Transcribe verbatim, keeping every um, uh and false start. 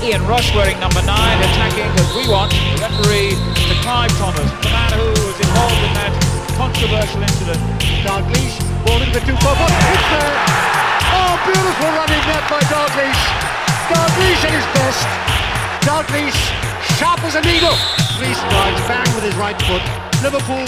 Ian Rush wearing number nine, attacking as we want. The referee to Clive Thomas, the man who was involved in that controversial incident. Dalglish, ball into the two forward. It's there. Oh, beautiful running net by Dalglish. Dalglish at his best. Dalglish, sharp as an eagle. Reece drives bang with his right foot. Liverpool